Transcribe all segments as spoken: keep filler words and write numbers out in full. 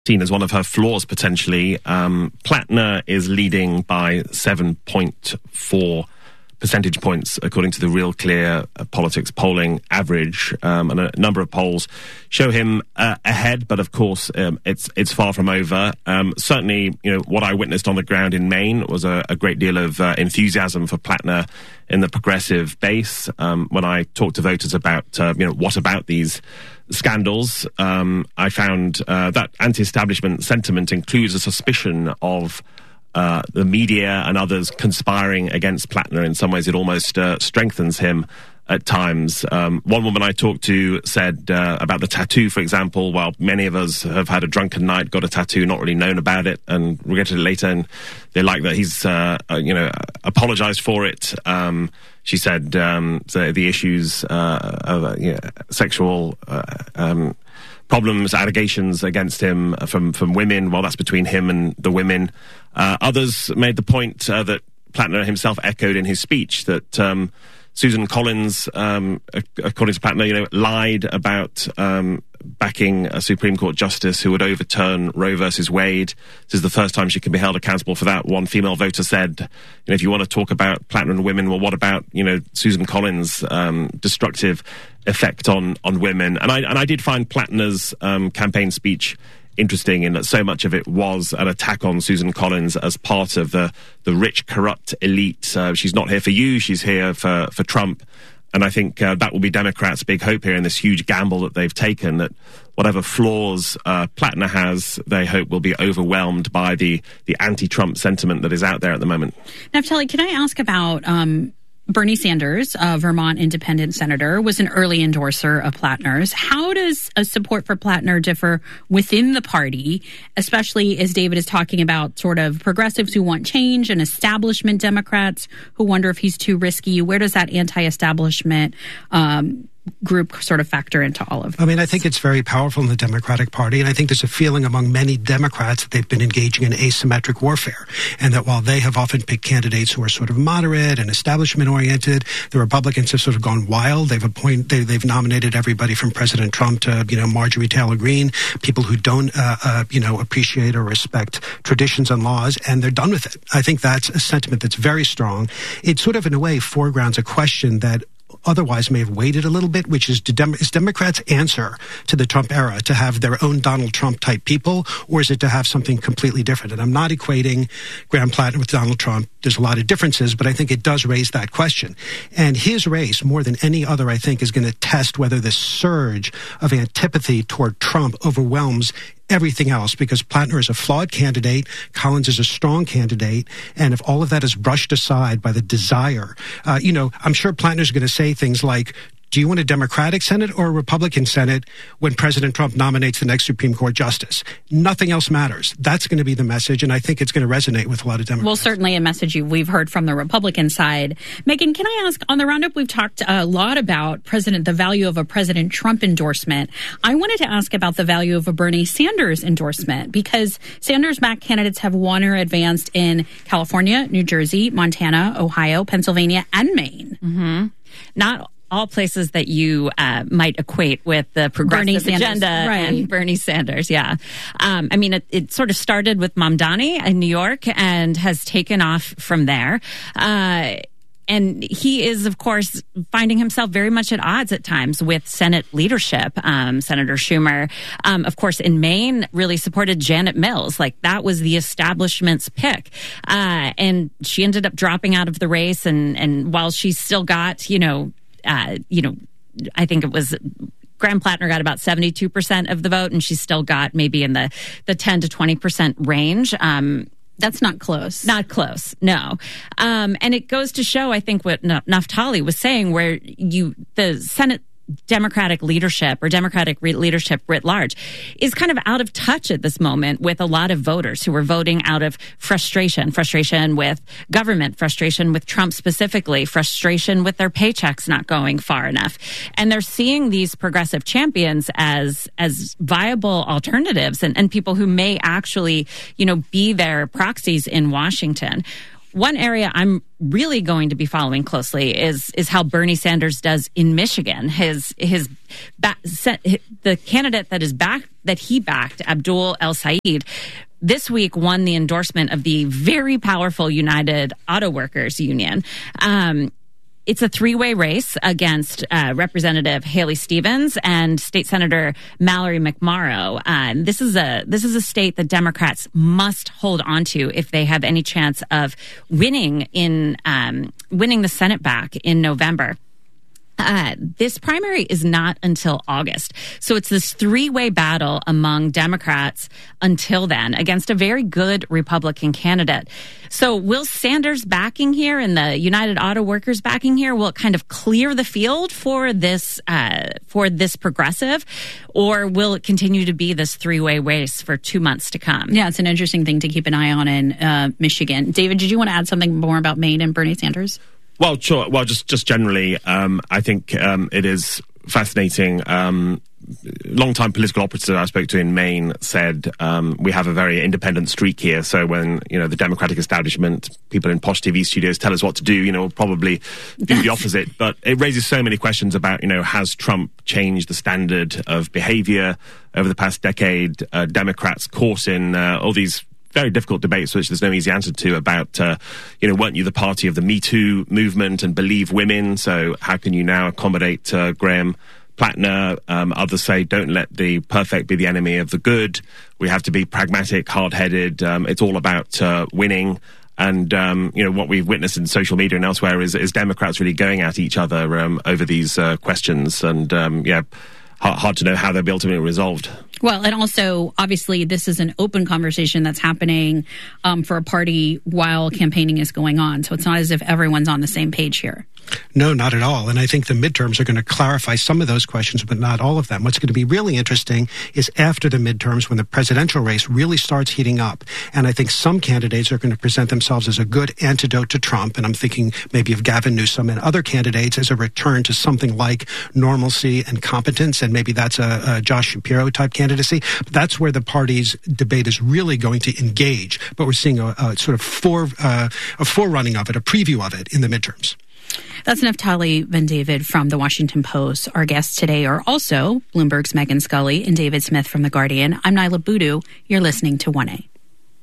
seen as one of her flaws, potentially. Um, Plattner is leading by seven point four percentage points, according to the Real Clear Politics polling average. Um, and a number of polls show him uh, ahead, but of course, um, it's it's far from over. Um, certainly, you know, what I witnessed on the ground in Maine was a, a great deal of uh, enthusiasm for Plattner in the progressive base. Um, when I talked to voters about, uh, you know, what about these scandals, um, I found uh, that anti-establishment sentiment includes a suspicion of Uh, the media and others conspiring against Plattner. In some ways, it almost uh, strengthens him at times. Um, one woman I talked to said uh, about the tattoo, for example, while many of us have had a drunken night, got a tattoo, not really known about it, and regretted it later, and they like that he's, uh, uh, you know, apologized for it. Um, she said um, the, the issues uh, of uh, you know, sexual uh, um, problems, allegations against him from, from women, well, that's between him and the women. Uh, others made the point uh, that Plattner himself echoed in his speech, that um, Susan Collins, um, according to Plattner, you know, lied about um, backing a Supreme Court justice who would overturn Roe versus Wade. This is the first time she can be held accountable for that. One female voter said, you know, if you want to talk about Plattner and women, well, what about, you know, Susan Collins' um, destructive effect on on women? And I and I did find Plattner's um, campaign speech interesting in that so much of it was an attack on Susan Collins as part of the the rich, corrupt elite. Uh, she's not here for you; she's here for for Trump. And I think uh, that will be Democrats' big hope here in this huge gamble that they've taken, that whatever flaws uh, Plattner has, they hope will be overwhelmed by the, the anti-Trump sentiment that is out there at the moment. Naftali, can I ask about um, Bernie Sanders, a Vermont independent senator, was an early endorser of Plattner's. How does a support for Plattner differ within the party, especially as David is talking about sort of progressives who want change and establishment Democrats who wonder if he's too risky? Where does that anti-establishment um group sort of factor into all of this? I mean, I think it's very powerful in the Democratic Party, and I think there's a feeling among many Democrats that they've been engaging in asymmetric warfare, and that while they have often picked candidates who are sort of moderate and establishment-oriented, the Republicans have sort of gone wild. They've appointed, they, they've nominated everybody from President Trump to, you know, Marjorie Taylor Greene, people who don't, uh, uh, you know, appreciate or respect traditions and laws, and they're done with it. I think that's a sentiment that's very strong. It sort of, in a way, foregrounds a question that otherwise may have waited a little bit, which is, do Dem- is Democrats' answer to the Trump era to have their own Donald Trump-type people, or is it to have something completely different? And I'm not equating Graham Plattner with Donald Trump. There's a lot of differences, but I think it does raise that question. And his race, more than any other, I think, is going to test whether this surge of antipathy toward Trump overwhelms everything else, because Plattner is a flawed candidate, Collins is a strong candidate, and if all of that is brushed aside by the desire, uh, you know, I'm sure Plattner's going to say things like, do you want a Democratic Senate or a Republican Senate when President Trump nominates the next Supreme Court justice? Nothing else matters. That's going to be the message, and I think it's going to resonate with a lot of Democrats. Well, certainly a message we've heard from the Republican side. Megan, can I ask, on the roundup, we've talked a lot about President, the value of a President Trump endorsement. I wanted to ask about the value of a Bernie Sanders endorsement, because Sanders-backed candidates have won or advanced in California, New Jersey, Montana, Ohio, Pennsylvania, and Maine. Mm-hmm. Not all places that you uh, might equate with the progressive agenda right. and Bernie Sanders, yeah. Um, I mean, it, it sort of started with Mamdani in New York and has taken off from there. Uh, and he is, of course, finding himself very much at odds at times with Senate leadership. Um, Senator Schumer, um, of course, in Maine, really supported Janet Mills. Like, that was the establishment's pick. Uh, and she ended up dropping out of the race. And, and while she's still got, you know, Uh, you know, I think it was Graham Plattner got about seventy-two percent of the vote, and she's still got maybe in the, the ten to twenty percent range. Um, That's not close. Not close, no. Um, and it goes to show, I think, what Naftali was saying, where you the Senate Democratic leadership or Democratic re- leadership writ large is kind of out of touch at this moment with a lot of voters who are voting out of frustration, frustration with government, frustration with Trump specifically, frustration with their paychecks not going far enough. And they're seeing these progressive champions as, as viable alternatives and, and people who may actually, you know, be their proxies in Washington. one area I'm really going to be following closely is is how Bernie Sanders does in Michigan. His his ba- the candidate that is back that he backed, Abdul El-Sayed, this week won the endorsement of the very powerful United Auto Workers Union. Um, It's a three-way race against uh, Representative Haley Stevens and State Senator Mallory McMorrow. Um, this is a this is a state that Democrats must hold on to if they have any chance of winning in um, winning the Senate back in November. Uh, this primary is not until August. So it's this three-way battle among Democrats until then against a very good Republican candidate. So will Sanders backing here and the United Auto Workers backing here, will it kind of clear the field for this, uh, for this progressive, or will it continue to be this three-way race for two months to come? Yeah, it's an interesting thing to keep an eye on in uh, Michigan. David, did you want to add something more about Maine and Bernie Sanders? Well, sure. Well, just just generally, um, I think um, it is fascinating. Um, long-time political operative I spoke to in Maine said um, we have a very independent streak here. So when you know the Democratic establishment, people in posh T V studios tell us what to do, you know, we'll probably do the opposite. But it raises so many questions about, you know, has Trump changed the standard of behavior over the past decade? Uh, Democrats caught in uh, all these very difficult debates, which there's no easy answer to, about, uh, you know, weren't you the party of the Me Too movement and believe women? So how can you now accommodate uh, Graham Plattner? Um, others say, don't let the perfect be the enemy of the good. We have to be pragmatic, hard-headed. Um, it's all about uh, winning. And, um, you know, what we've witnessed in social media and elsewhere is, is Democrats really going at each other um, over these uh, questions. And, um, yeah, hard, hard to know how they'll be ultimately resolved. Well, and also, obviously, this is an open conversation that's happening um, for a party while campaigning is going on. So it's not as if everyone's on the same page here. No, not at all. And I think the midterms are going to clarify some of those questions, but not all of them. What's going to be really interesting is after the midterms, when the presidential race really starts heating up. And I think some candidates are going to present themselves as a good antidote to Trump. And I'm thinking maybe of Gavin Newsom, and other candidates as a return to something like normalcy and competence. And maybe that's a, a Josh Shapiro type candidacy. But that's where the party's debate is really going to engage. But we're seeing a, a sort of fore, uh, a forerunning of it, a preview of it in the midterms. That's Naftali Ben-David from The Washington Post. Our guests today are also Bloomberg's Megan Scully and David Smith from The Guardian. I'm Nyla Boodoo. You're listening to one A.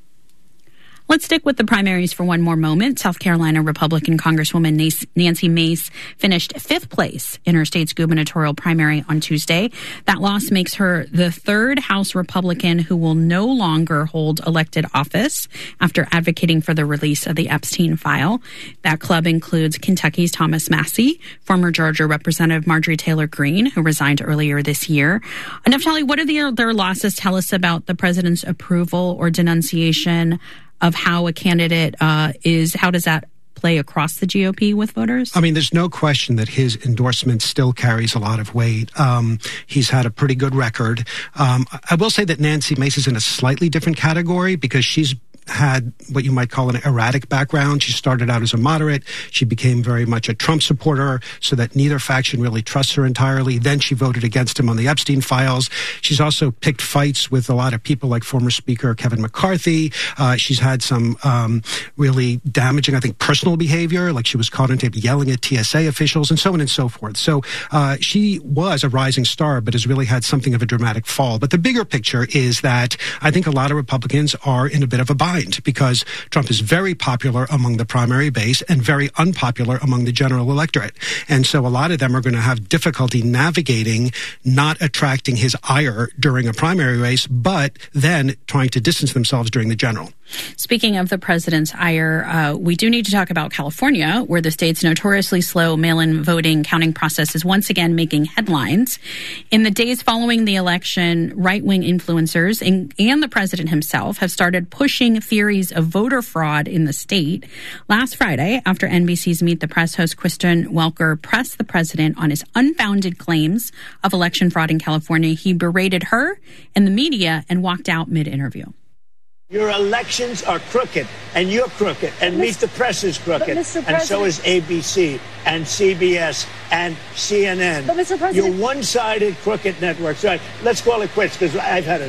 Let's stick with the primaries for one more moment. South Carolina Republican Congresswoman Nancy Mace finished fifth place in her state's gubernatorial primary on Tuesday. That loss makes her the third House Republican who will no longer hold elected office after advocating for the release of the Epstein file. That club includes Kentucky's Thomas Massie, former Georgia Representative Marjorie Taylor Greene, who resigned earlier this year. Naftali, what do the, their losses tell us about the president's approval or denunciation of how a candidate uh, is? How does that play across the G O P with voters? I mean, there's no question that his endorsement still carries a lot of weight. Um, he's had a pretty good record. Um, I will say that Nancy Mace is in a slightly different category because she's had what you might call an erratic background. She started out as a moderate. She became very much a Trump supporter so that neither faction really trusts her entirely. Then she voted against him on the Epstein files. She's also picked fights with a lot of people like former Speaker Kevin McCarthy. Uh, she's had some um, really damaging, I think, personal behavior, like she was caught on tape yelling at T S A officials and so on and so forth. So uh, she was a rising star, but has really had something of a dramatic fall. But the bigger picture is that I think a lot of Republicans are in a bit of a bind, because Trump is very popular among the primary base and very unpopular among the general electorate. And so a lot of them are going to have difficulty navigating not attracting his ire during a primary race, but then trying to distance themselves during the general. Speaking of the president's ire, uh, we do need to talk about California, where the state's notoriously slow mail-in voting counting process is once again making headlines. In the days following the election, right-wing influencers and, and the president himself have started pushing theories of voter fraud in the state. Last Friday, after N B C's Meet the Press host Kristen Welker pressed the president on his unfounded claims of election fraud in California, he berated her and the media and walked out mid-interview. Your elections are crooked, and you're crooked, and Meet the Press is crooked, and so is A B C, and C B S, and C N N. But Mister President, you're one-sided crooked networks. All right, let's call it quits, because I've had enough.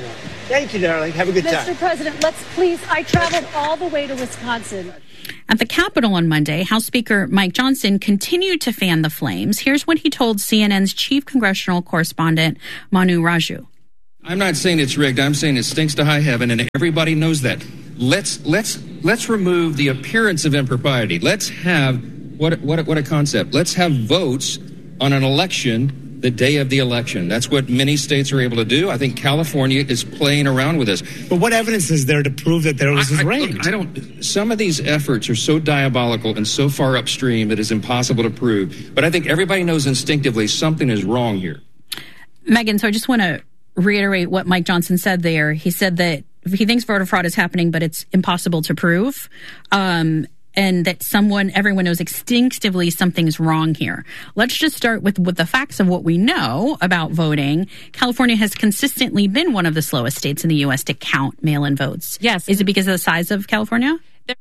Thank you, darling. Have a good time. Mister President, let's please, I traveled all the way to Wisconsin. At the Capitol on Monday, House Speaker Mike Johnson continued to fan the flames. Here's what he told C N N's chief congressional correspondent, Manu Raju. I'm not saying it's rigged. I'm saying it stinks to high heaven, and everybody knows that. Let's let's let's remove the appearance of impropriety. Let's have what what what a concept. Let's have votes on an election the day of the election. That's what many states are able to do. I think California is playing around with this. But what evidence is there to prove that there was I, I, rain? Look, I don't. Some of these efforts are so diabolical and so far upstream that it's impossible to prove. But I think everybody knows instinctively something is wrong here. Megan, so I just want to reiterate what Mike Johnson said there. He said that he thinks voter fraud is happening, but it's impossible to prove. Um, and that someone, everyone knows instinctively something's wrong here. Let's just start with, with the facts of what we know about voting. California has consistently been one of the slowest states in the U S to count mail-in votes. Yes. Is it because of the size of California?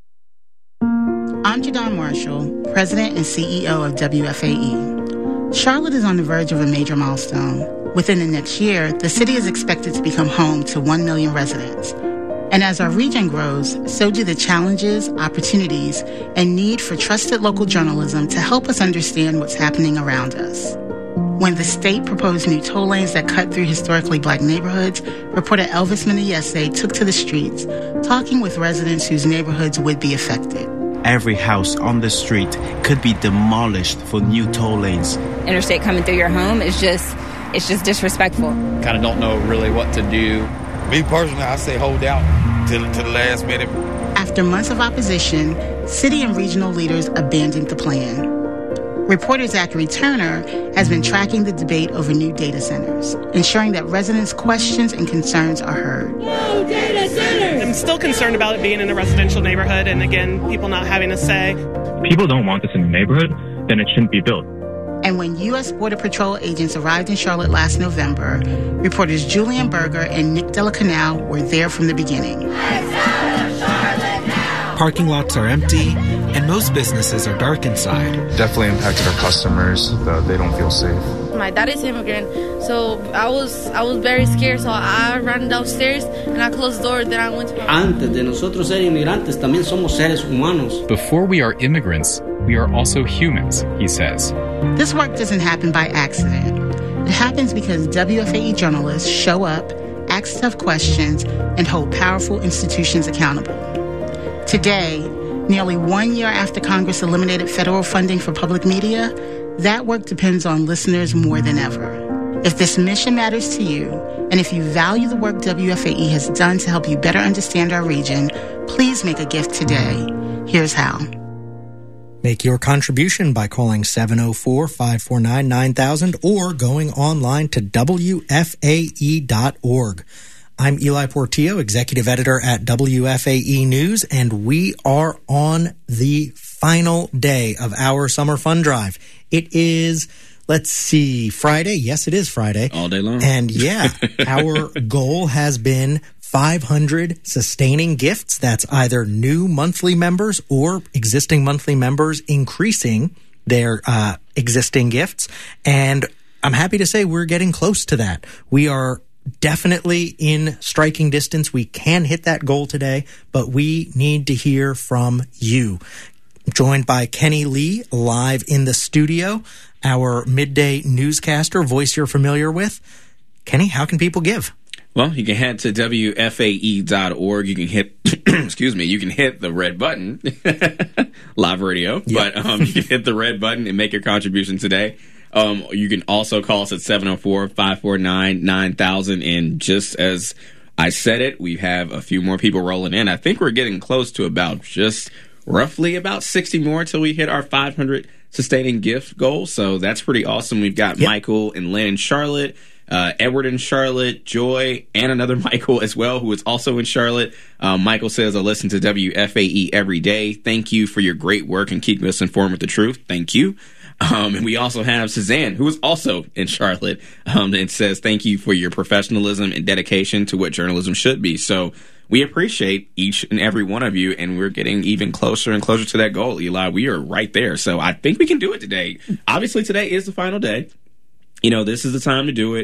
I'm Jadon Marshall, President and C E O of W F A E. Charlotte is on the verge of a major milestone. Within the next year, the city is expected to become home to one million residents. And as our region grows, so do the challenges, opportunities, and need for trusted local journalism to help us understand what's happening around us. When the state proposed new toll lanes that cut through historically black neighborhoods, reporter Elvis Meneyese took to the streets, talking with residents whose neighborhoods would be affected. Every house on the street could be demolished for new toll lanes. Interstate coming through your home is just, it's just disrespectful. Kind of don't know really what to do. Me personally, I say hold out till to the last minute. After months of opposition, city and regional leaders abandoned the plan. Reporter Zachary Turner has been tracking the debate over new data centers, ensuring that residents' questions and concerns are heard. No data centers! I'm still concerned about it being in a residential neighborhood, and again, people not having a say. If people don't want this in the neighborhood, then it shouldn't be built. And when U S Border Patrol agents arrived in Charlotte last November, reporters Julian Berger and Nick Delacanal were there from the beginning. Parking lots are empty, and most businesses are dark inside. Definitely impacted our customers. The, they don't feel safe. My dad is immigrant, so I was I was very scared, so I ran downstairs and I closed the door, then I went to my... Antes de nosotros ser inmigrantes, también somos seres humanos. Before we are immigrants, we are also humans, he says. This work doesn't happen by accident. It happens because W F A E journalists show up, ask tough questions, and hold powerful institutions accountable. Today, nearly one year after Congress eliminated federal funding for public media, that work depends on listeners more than ever. If this mission matters to you, and if you value the work W F A E has done to help you better understand our region, please make a gift today. Here's how. Make your contribution by calling seven oh four, five four nine, nine thousand or going online to W F A E dot org. I'm Eli Portillo, executive editor at W F A E News, and we are on the final day of our summer fund drive. It is, let's see, Friday. Yes, it is Friday. All day long. And yeah, our goal has been five hundred sustaining gifts. That's either new monthly members or existing monthly members increasing their uh, existing gifts. And I'm happy to say we're getting close to that. We are definitely in striking distance. We can hit that goal today, but we need to hear from you. I'm joined by Kenny Lee live in the studio, our midday newscaster, voice you're familiar with. Kenny, how can people give? Well, you can head to W F A E dot org. You can hit, excuse me, you can hit the red button, live radio, yep. but um, you can hit the red button and make your contribution today. Um, you can also call us at seven oh four, five four nine, nine thousand. And just as I said it, we have a few more people rolling in. I think we're getting close to about just roughly about sixty more till we hit our five hundred sustaining gift goal. So that's pretty awesome. We've got yep. Michael and Lynn in Charlotte. Uh, Edward in Charlotte, Joy, and another Michael as well, who is also in Charlotte. Um, Michael says, I listen to W F A E every day. Thank you for your great work and keeping us informed with the truth. Thank you. Um, and we also have Suzanne, who is also in Charlotte, um, and says, thank you for your professionalism and dedication to what journalism should be. So we appreciate each and every one of you, and we're getting even closer and closer to that goal, Eli. We are right there. So I think we can do it today. Obviously, today is the final day. You know, this is the time to do it.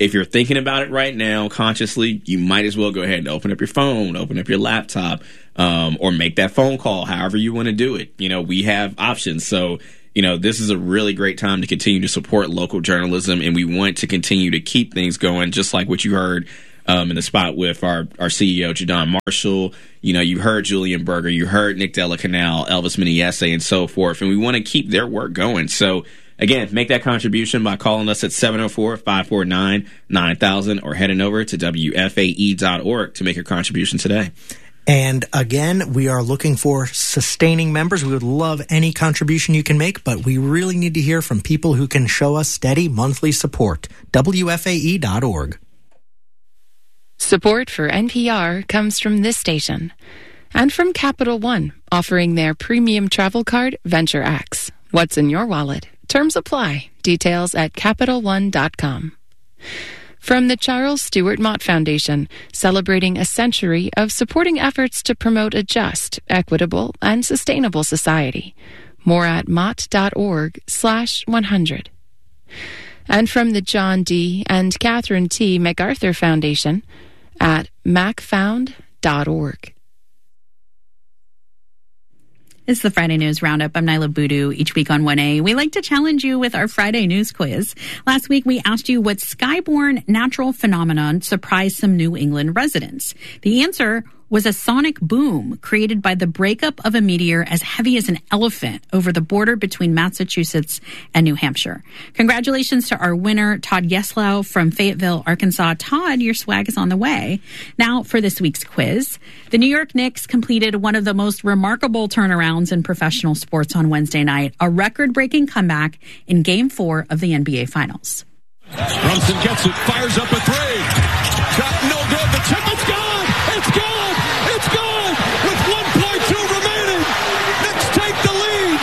if you're thinking about it right now consciously, you might as well go ahead and open up your phone, open up your laptop, um, or make that phone call, however you want to do it. You know, we have options. So, you know, this is a really great time to continue to support local journalism, and we want to continue to keep things going, just like what you heard um, in the spot with our, our C E O, Jadon Marshall. You know, you heard Julian Berger, you heard Nick Della Canal, Elvis Miniesse, and so forth, and we want to keep their work going. So, again, make that contribution by calling us at seven oh four, five four nine, nine thousand or heading over to W F A E dot org to make your contribution today. And again, we are looking for sustaining members. We would love any contribution you can make, but we really need to hear from people who can show us steady monthly support. W F A E dot org. Support for N P R comes from this station and from Capital One, offering their premium travel card, Venture X. What's in your wallet? Terms apply. Details at Capital One dot com. From the Charles Stewart Mott Foundation, celebrating a century of supporting efforts to promote a just, equitable, and sustainable society. More at mott.org slash 100. And from the John D. and Catherine T. MacArthur Foundation at mac found dot org. It's the Friday News Roundup. I'm Nyla Boodoo. Each week on one A, we like to challenge you with our Friday news quiz. Last week, we asked you what skyborne natural phenomenon surprised some New England residents. The answer was a sonic boom created by the breakup of a meteor as heavy as an elephant over the border between Massachusetts and New Hampshire. Congratulations to our winner, Todd Yeslow from Fayetteville, Arkansas. Todd, your swag is on the way. Now for this week's quiz. The New York Knicks completed one of the most remarkable turnarounds in professional sports on Wednesday night, a record-breaking comeback in Game four of the N B A Finals. Brunson gets it, fires up a three. Shot no good. The ticket's gone. It's gone. It's gone. With one point two remaining. Knicks take the lead.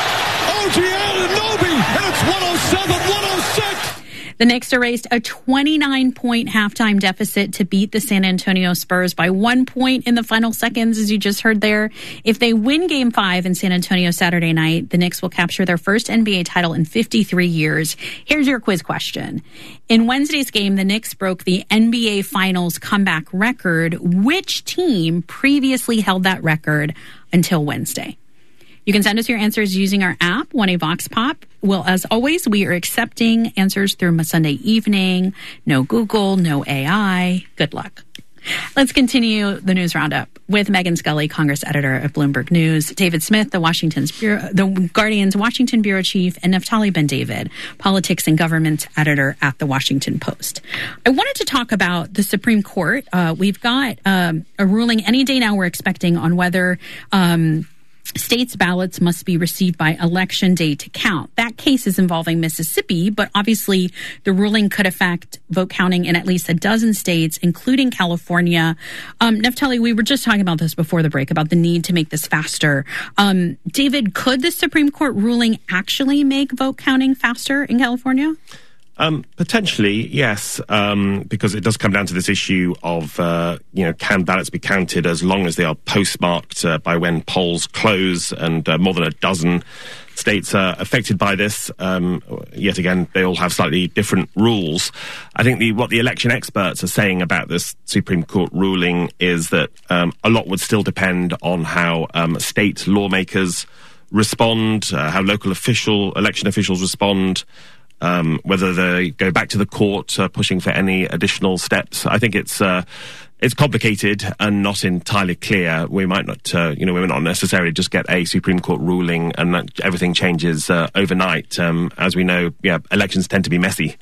O G Anunoby, and it's one oh seven one oh six. The Knicks erased a twenty-nine point halftime deficit to beat the San Antonio Spurs by one point in the final seconds, as you just heard there. If they win Game five in San Antonio Saturday night, the Knicks will capture their first N B A title in fifty-three years. Here's your quiz question. In Wednesday's game, the Knicks broke the N B A Finals comeback record. Which team previously held that record until Wednesday? You can send us your answers using our app, one A Vox Pop. Well, as always, we are accepting answers through Sunday evening. No Google, no A I. Good luck. Let's continue the news roundup with Megan Scully, Congress editor of Bloomberg News, David Smith, the Washington's Bureau, the Guardian's Washington bureau chief, and Naftali Ben-David, politics and government editor at the Washington Post. I wanted to talk about the Supreme Court. Uh, we've got um, a ruling any day now we're expecting on whether um, states' ballots must be received by election day to count. That case is involving Mississippi, but obviously the ruling could affect vote counting in at least a dozen states, including California. Um, Naftali, we were just talking about this before the break, about the need to make this faster. Um, David, could the Supreme Court ruling actually make vote counting faster in California? Um, potentially, yes, um, because it does come down to this issue of, uh, you know, can ballots be counted as long as they are postmarked uh, by when polls close, and uh, more than a dozen states are affected by this. Um, yet again, they all have slightly different rules. I think the, what the election experts are saying about this Supreme Court ruling is that um, a lot would still depend on how um, state lawmakers respond, uh, how local official election officials respond. Um, whether they go back to the court uh, pushing for any additional steps. I think it's uh, it's complicated and not entirely clear. We might not, uh, you know, we might not necessarily just get a Supreme Court ruling and that everything changes uh, overnight. Um, as we know, yeah, elections tend to be messy.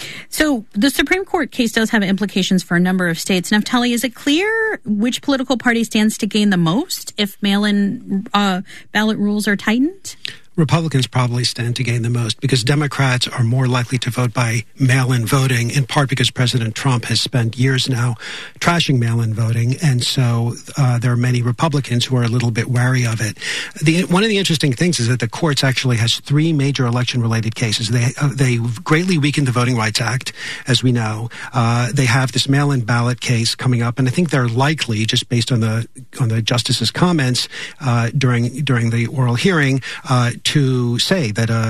So the Supreme Court case does have implications for a number of states. Naftali, is it clear which political party stands to gain the most if mail-in uh, ballot rules are tightened? Republicans probably stand to gain the most because Democrats are more likely to vote by mail-in voting, in part because President Trump has spent years now trashing mail-in voting, and so uh, there are many Republicans who are a little bit wary of it. The, one of the interesting things is that the courts actually has three major election-related cases. They uh, they greatly weakened the Voting Rights Act, as we know. Uh, they have this mail-in ballot case coming up, and I think they're likely, just based on the on the justices' comments uh, during during the oral hearing, uh, to say that a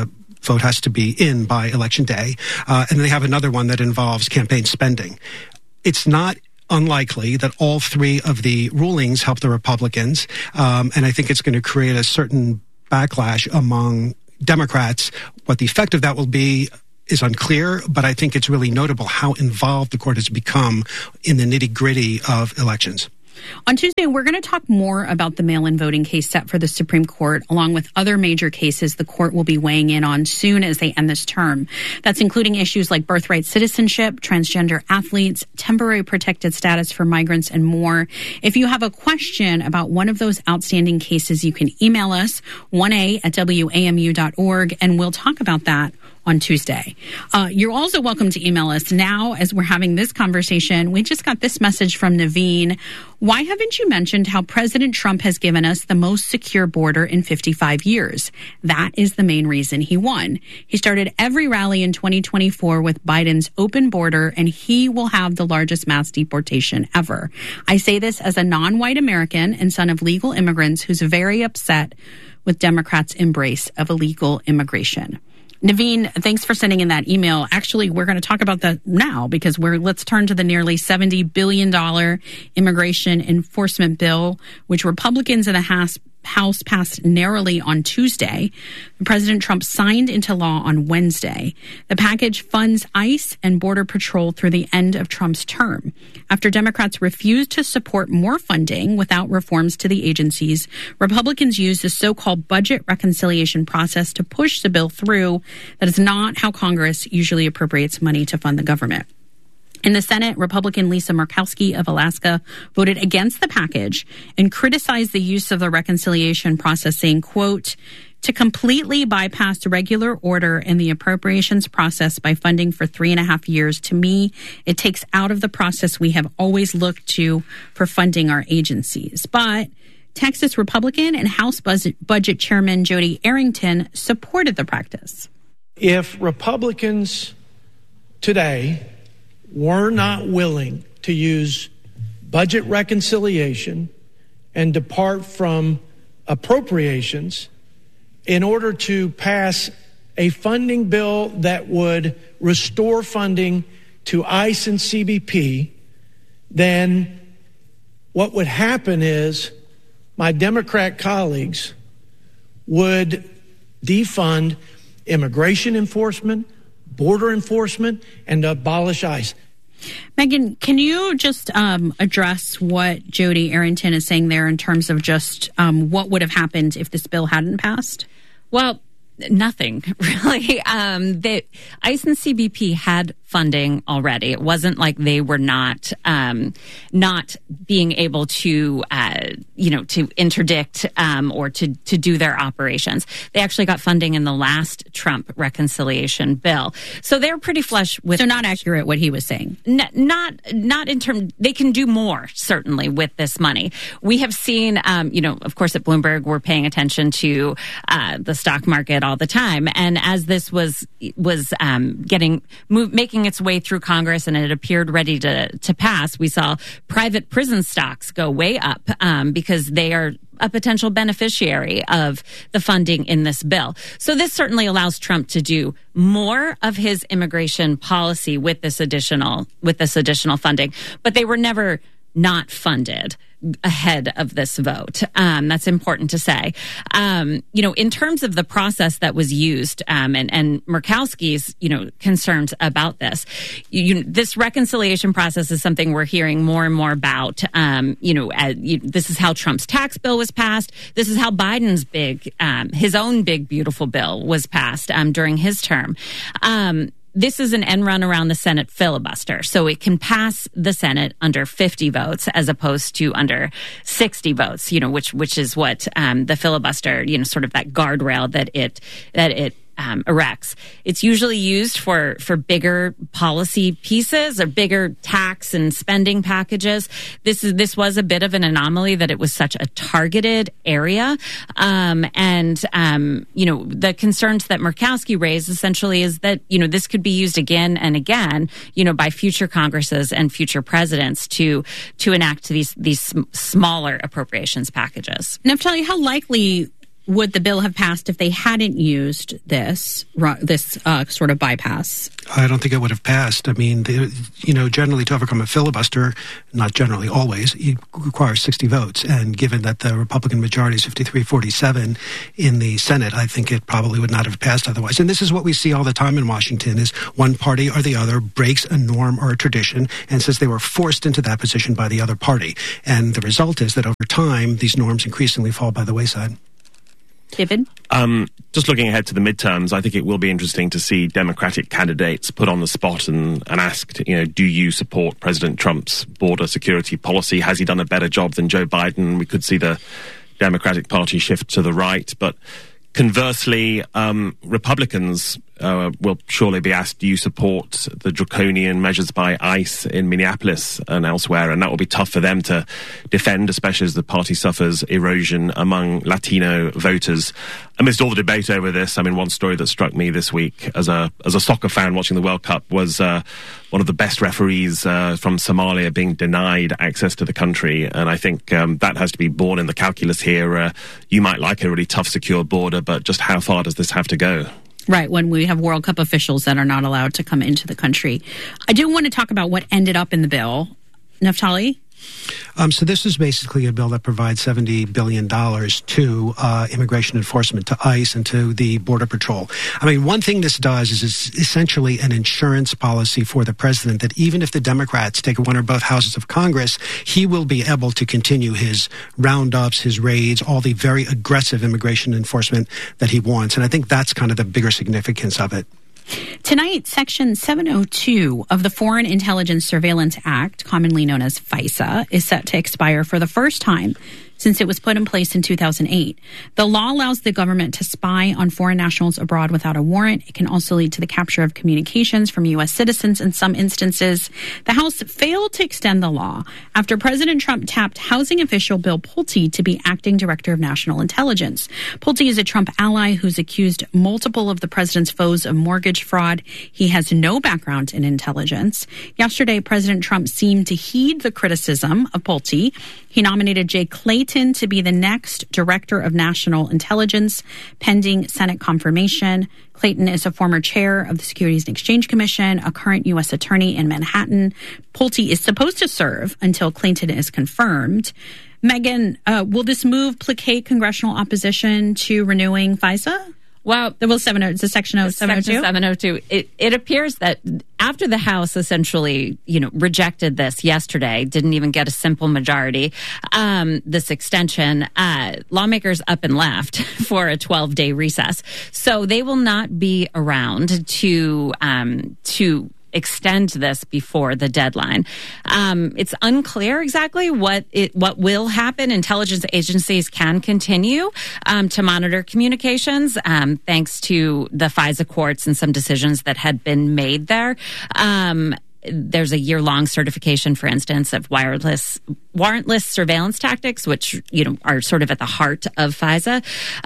vote has to be in by election day. Uh, and they have another one that involves campaign spending. It's not unlikely that all three of the rulings help the Republicans. Um, and I think it's going to create a certain backlash among Democrats. What the effect of that will be is unclear, but I think it's really notable how involved the court has become in the nitty-gritty of elections. On Tuesday, we're going to talk more about the mail-in voting case set for the Supreme Court, along with other major cases the court will be weighing in on soon as they end this term. That's including issues like birthright citizenship, transgender athletes, temporary protected status for migrants, and more. If you have a question about one of those outstanding cases, you can email us, one a at w a m u dot org, and we'll talk about that on Tuesday. Uh, you're also welcome to email us now as we're having this conversation. We just got this message from Naveen. Why haven't you mentioned how President Trump has given us the most secure border in fifty-five years? That is the main reason he won. He started every rally in twenty twenty-four with Biden's open border, and he will have the largest mass deportation ever. I say this as a non-white American and son of legal immigrants who's very upset with Democrats' embrace of illegal immigration. Naveen, thanks for sending in that email. Actually, we're going to talk about that now because we're let's turn to the nearly seventy billion dollars immigration enforcement bill, which Republicans in the House House passed narrowly on Tuesday. President Trump signed into law on Wednesday. The package funds ICE and Border Patrol through the end of Trump's term. After Democrats refused to support more funding without reforms to the agencies, Republicans used the so-called budget reconciliation process to push the bill through. That is not how Congress usually appropriates money to fund the government. In the Senate, Republican Lisa Murkowski of Alaska voted against the package and criticized the use of the reconciliation process, saying, quote, to completely bypass regular order in the appropriations process by funding for three and a half years, to me, it takes out of the process we have always looked to for funding our agencies. But Texas Republican and House Budget, Budget Chairman Jody Arrington supported the practice. If Republicans today were not willing to use budget reconciliation and depart from appropriations in order to pass a funding bill that would restore funding to ICE and C B P, then what would happen is my Democrat colleagues would defund immigration enforcement, border enforcement, and abolish ICE. Megan, can you just um, address what Jody Arrington is saying there in terms of just um, what would have happened if this bill hadn't passed? Well, nothing, really. Um, they, ICE and C B P had funding already. It wasn't like they were not um, not being able to, uh, you know, to interdict um, or to to do their operations. They actually got funding in the last Trump reconciliation bill, so they're pretty flush with. So not accurate what he was saying. N- not not in terms. They can do more certainly with this money. We have seen, um, you know, of course, at Bloomberg, we're paying attention to uh, the stock market all the time, and as this was was um, getting move, making its way through Congress and it appeared ready to to pass, we saw private prison stocks go way up um, because they are a potential beneficiary of the funding in this bill. So this certainly allows Trump to do more of his immigration policy with this additional with this additional funding, but they were never not funded ahead of this vote. Um, that's important to say. Um, you know, in terms of the process that was used, um, and, and Murkowski's, you know, concerns about this, you, this reconciliation process is something we're hearing more and more about. Um, you know, as, you, this is how Trump's tax bill was passed. This is how Biden's big, um, his own big, beautiful bill was passed um, during his term. Um, This is an end run around the Senate filibuster. So it can pass the Senate under fifty votes as opposed to under sixty votes, you know, which which is what um, the filibuster, you know, sort of that guardrail that it that it um, erects. It's usually used for, for bigger policy pieces or bigger tax and spending packages. This is this was a bit of an anomaly that it was such a targeted area. Um, and, um, you know, the concerns that Murkowski raised essentially is that, you know, this could be used again and again, you know, by future Congresses and future presidents to to enact these, these smaller appropriations packages. Naftali, how likely would the bill have passed if they hadn't used this this uh, sort of bypass? I don't think it would have passed. I mean, the, you know, generally to overcome a filibuster, not generally, always, it requires sixty votes. And given that the Republican majority is fifty-three forty-seven in the Senate, I think it probably would not have passed otherwise. And this is what we see all the time in Washington, is one party or the other breaks a norm or a tradition and says they were forced into that position by the other party. And the result is that over time, these norms increasingly fall by the wayside. David? Um, just looking ahead to the midterms, I think it will be interesting to see Democratic candidates put on the spot and, and asked, you know, do you support President Trump's border security policy? Has he done a better job than Joe Biden? We could see the Democratic Party shift to the right. But conversely, um, Republicans uh, will surely be asked, do you support the draconian measures by ICE in Minneapolis and elsewhere? And that will be tough for them to defend, especially as the party suffers erosion among Latino voters. Amidst all the debate over this, I mean, one story that struck me this week as a as a soccer fan watching the World Cup was uh, one of the best referees uh, from Somalia being denied access to the country. And I think um, that has to be borne in the calculus here. Uh, you might like a really tough, secure border, but just how far does this have to go? Right, when we have World Cup officials that are not allowed to come into the country. I do want to talk about what ended up in the bill. Naftali? Um, so this is basically a bill that provides seventy billion dollars to uh, immigration enforcement, to ICE, and to the Border Patrol. I mean, one thing this does is it's essentially an insurance policy for the president that even if the Democrats take one or both houses of Congress, he will be able to continue his roundups, his raids, all the very aggressive immigration enforcement that he wants. And I think that's kind of the bigger significance of it. Tonight, Section seven oh two of the Foreign Intelligence Surveillance Act, commonly known as FISA, is set to expire for the first time since it was put in place in two thousand eight. The law allows the government to spy on foreign nationals abroad without a warrant. It can also lead to the capture of communications from U S citizens in some instances. The House failed to extend the law after President Trump tapped housing official Bill Pulte to be acting director of national intelligence. Pulte is a Trump ally who's accused multiple of the president's foes of mortgage fraud. He has no background in intelligence. Yesterday, President Trump seemed to heed the criticism of Pulte. He nominated Jay Clayton to be the next director of national intelligence, pending Senate confirmation. Clayton is a former chair of the Securities and Exchange Commission, a current U S attorney in Manhattan. Pulte is supposed to serve until Clayton is confirmed. Megan, uh, will this move placate congressional opposition to renewing FISA? Well, well, seven oh, it's a section of seven oh two. Section seven oh two. It, it appears that after the House essentially, you know, rejected this yesterday, didn't even get a simple majority, um, this extension, uh, lawmakers up and left for a twelve-day recess. So they will not be around to um, to. extend this before the deadline. Um, it's unclear exactly what it what will happen. Intelligence agencies can continue um, to monitor communications um, thanks to the FISA courts and some decisions that had been made there. Um, There's a year-long certification, for instance, of wireless, warrantless surveillance tactics, which, you know, are sort of at the heart of FISA.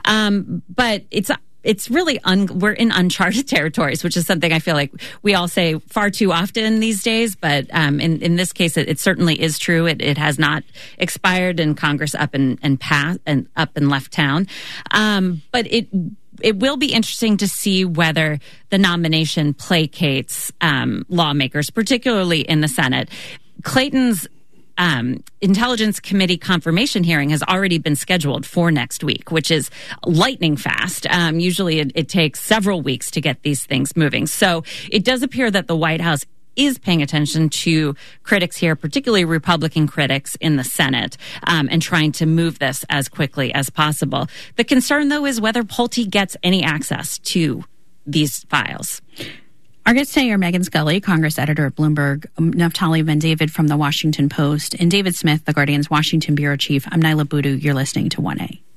Um, but it's It's really, un- we're in uncharted territories, which is something I feel like we all say far too often these days. But um, in, in this case, it, it certainly is true. It, it has not expired, and Congress up and, and passed and up and left town. Um, but it it will be interesting to see whether the nomination placates um, lawmakers, particularly in the Senate. Clayton's Um, Intelligence Committee confirmation hearing has already been scheduled for next week, which is lightning fast. Um, usually it, it takes several weeks to get these things moving. So it does appear that the White House is paying attention to critics here, particularly Republican critics in the Senate, um, and trying to move this as quickly as possible. The concern, though, is whether Pulte gets any access to these files. Our guests today are Megan Scully, Congress editor at Bloomberg, Naftali Ben-David from The Washington Post, and David Smith, The Guardian's Washington bureau chief. I'm Nyla Boodoo. You're listening to one A.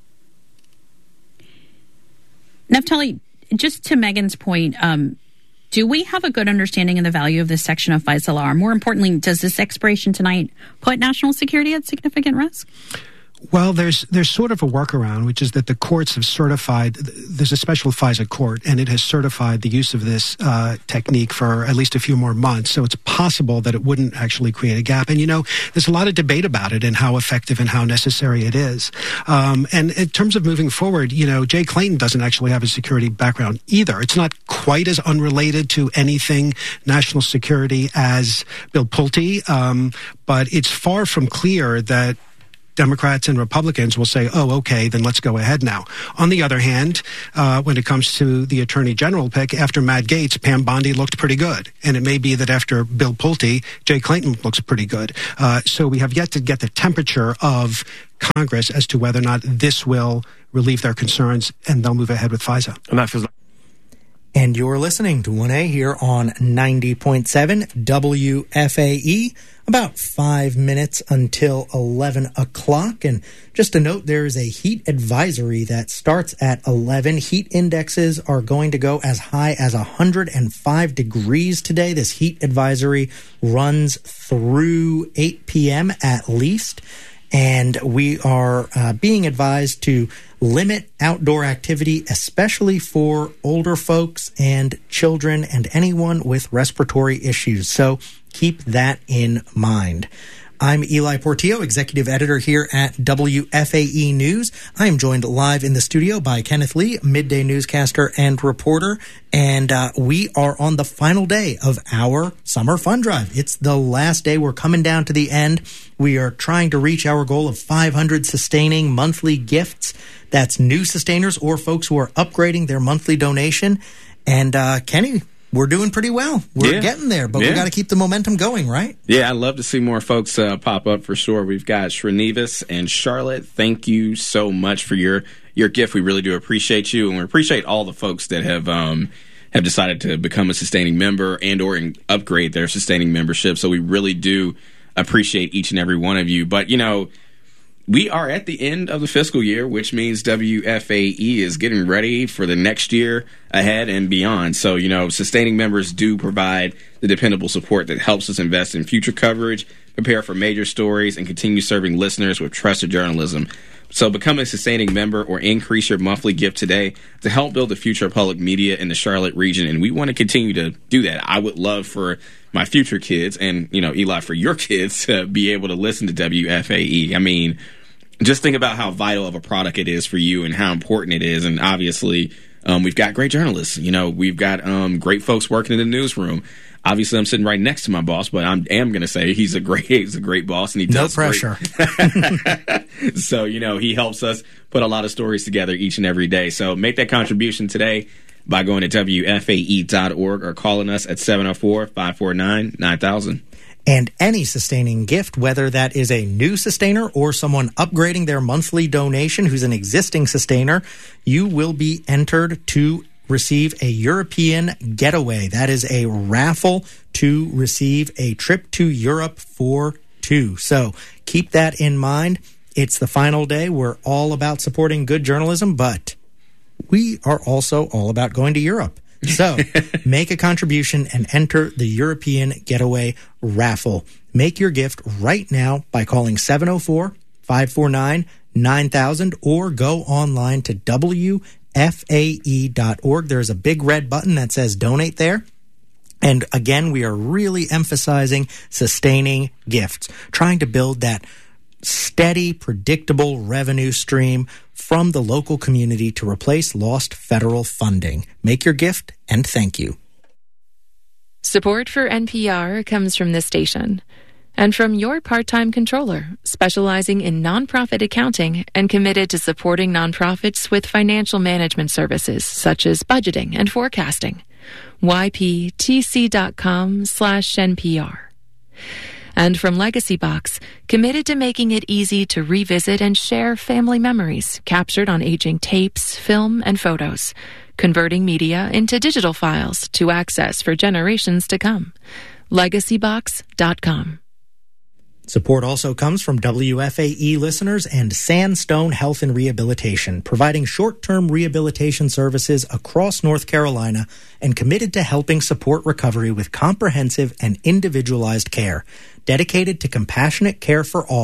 Naftali, just to Megan's point, um, do we have a good understanding of the value of this section of FISA law? Or more importantly, does this expiration tonight put national security at significant risk? Well, there's there's sort of a workaround, which is that the courts have certified, there's a special FISA court, and it has certified the use of this uh, technique for at least a few more months. So it's possible that it wouldn't actually create a gap. And, you know, there's a lot of debate about it and how effective and how necessary it is. Um, and in terms of moving forward, you know, Jay Clayton doesn't actually have a security background either. It's not quite as unrelated to anything national security as Bill Pulte, um, but it's far from clear that Democrats and Republicans will say, oh, okay, then let's go ahead now. On the other hand, uh, when it comes to the Attorney General pick, after Matt Gaetz, Pam Bondi looked pretty good. And it may be that after Bill Pulte, Jay Clayton looks pretty good. Uh, so we have yet to get the temperature of Congress as to whether or not this will relieve their concerns, and they'll move ahead with FISA. And that feels like And you're listening to one A here on ninety point seven W F A E. About five minutes until eleven o'clock. And just a note, there is a heat advisory that starts at eleven. Heat indexes are going to go as high as one hundred five degrees today. This heat advisory runs through eight p.m. at least. And we are uh, being advised to limit outdoor activity, especially for older folks and children and anyone with respiratory issues. So keep that in mind. I'm Eli Portillo, executive editor here at W F A E News. I am joined live in the studio by Kenneth Lee, midday newscaster and reporter. And uh, we are on the final day of our summer fun drive. It's the last day. We're coming down to the end. We are trying to reach our goal of five hundred sustaining monthly gifts. That's new sustainers or folks who are upgrading their monthly donation. And uh, Kenny, we're doing pretty well. We're yeah. getting there, but yeah. we got to keep the momentum going, right? Yeah, I'd love to see more folks uh, pop up for sure. We've got Shrinivis and Charlotte. Thank you so much for your your gift. We really do appreciate you, and we appreciate all the folks that have um, have decided to become a sustaining member and or in, upgrade their sustaining membership. So we really do appreciate each and every one of you. But, you know, we are at the end of the fiscal year, which means W F A E is getting ready for the next year ahead and beyond. So, you know, sustaining members do provide the dependable support that helps us invest in future coverage, prepare for major stories, and continue serving listeners with trusted journalism. So become a sustaining member or increase your monthly gift today to help build the future of public media in the Charlotte region. And we want to continue to do that. I would love for my future kids and, you know, Eli, for your kids to be able to listen to W F A E. I mean, just think about how vital of a product it is for you and how important it is. And obviously, um, we've got great journalists. You know, we've got um, great folks working in the newsroom. Obviously, I'm sitting right next to my boss, but I am going to say he's a great he's a great boss, and he does no pressure. So, you know, he helps us put a lot of stories together each and every day. So make that contribution today by going to W F A E dot org or calling us at seven oh four, five four nine, nine thousand. And any sustaining gift, whether that is a new sustainer or someone upgrading their monthly donation who's an existing sustainer, you will be entered to receive a European getaway. That is a raffle to receive a trip to Europe for two. So keep that in mind. It's the final day. We're all about supporting good journalism, but we are also all about going to Europe. So make a contribution and enter the European Getaway Raffle. Make your gift right now by calling seven oh four, five four nine, nine thousand or go online to W F A E dot org. There's a big red button that says donate there. And again, we are really emphasizing sustaining gifts, trying to build that steady, predictable revenue stream from the local community to replace lost federal funding. Make your gift and thank you. Support for N P R comes from this station and from your part-time controller, specializing in nonprofit accounting and committed to supporting nonprofits with financial management services such as budgeting and forecasting. Y P T C dot com slash N P R. And from Legacy Box, committed to making it easy to revisit and share family memories captured on aging tapes, film, and photos, converting media into digital files to access for generations to come. legacy box dot com. Support also comes from W F A E listeners and Sandstone Health and Rehabilitation, providing short-term rehabilitation services across North Carolina and committed to helping support recovery with comprehensive and individualized care. Dedicated to compassionate care for all,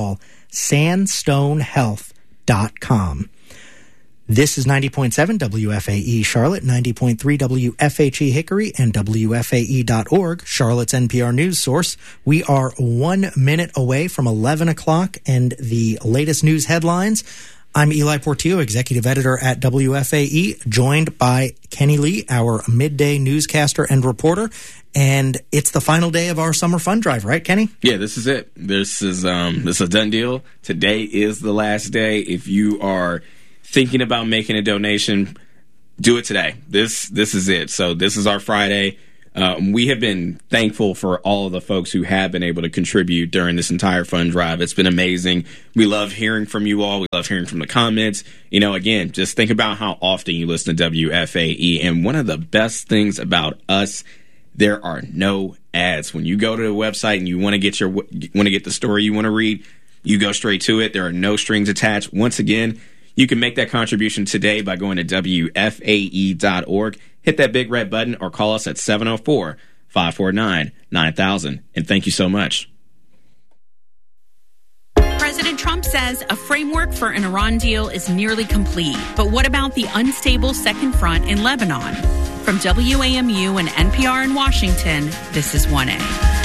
sandstone health dot com. This is ninety point seven W F A E Charlotte, ninety point three W F H E Hickory, and W F A E dot org, Charlotte's N P R news source. We are one minute away from eleven o'clock and the latest news headlines. I'm Eli Portillo, executive editor at W F A E, joined by Kenny Lee, our midday newscaster and reporter. And it's the final day of our summer fund drive, right, Kenny? Yeah, this is it. This is um, this is a done deal. Today is the last day. If you are thinking about making a donation, do it today. This this is it. So this is our Friday. Um, we have been thankful for all of the folks who have been able to contribute during this entire fund drive. It's been amazing. We love hearing from you all. We love hearing from the comments. You know, again, just think about how often you listen to W F A E. And one of the best things about us, there are no ads. When you go to the website and you want to get your want to get the story you want to read, you go straight to it. There are no strings attached. Once again, you can make that contribution today by going to W F A E dot org, hit that big red button, or call us at seven oh four, five four nine, nine thousand. And thank you so much. President Trump says a framework for an Iran deal is nearly complete. But what about the unstable second front in Lebanon? From W A M U and N P R in Washington, this is one A.